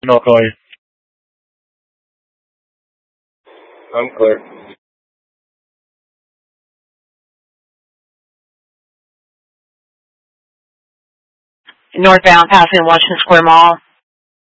I'll call you. I'm clear. Northbound passing Washington Square Mall.